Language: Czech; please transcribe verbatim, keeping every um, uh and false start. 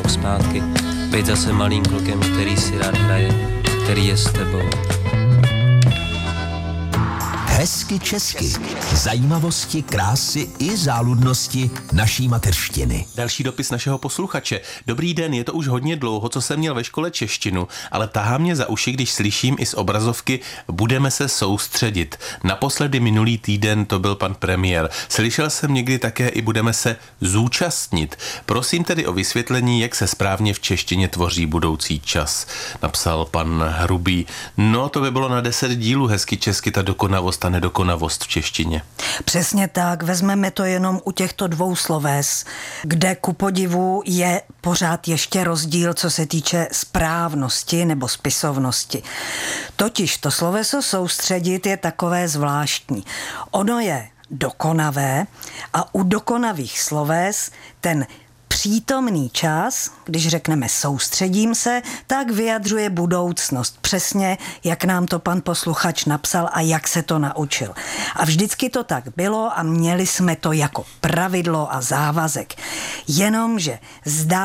zpátky, být zase malým klukem, který si rád hraje, který je s tebou. Hezky česky. Zajímavosti, krásy i záludnosti naší mateřštiny. Další dopis našeho posluchače. Dobrý den, je to už hodně dlouho, co jsem měl ve škole češtinu, ale tahá mě za uši, když slyším i z obrazovky budeme se soustředit. Naposledy minulý týden to byl pan premiér. Slyšel jsem někdy také i budeme se zúčastnit. Prosím tedy o vysvětlení, jak se správně v češtině tvoří budoucí čas. Napsal pan Hrubý. No, to by bylo na deset dílů hezky česky, ta dokonavost a nedokonavost v češtině. Přesně tak, vezmeme to jenom u těchto dvou sloves, kde ku podivu je pořád ještě rozdíl, co se týče správnosti nebo spisovnosti. Totiž to sloveso soustředit je takové zvláštní. Ono je dokonavé a u dokonavých sloves ten přítomný čas, když řekneme soustředím se, tak vyjadřuje budoucnost. Přesně, jak nám to pan posluchač napsal a jak se to naučil. A vždycky to tak bylo a měli jsme to jako pravidlo a závazek. Jenomže zdá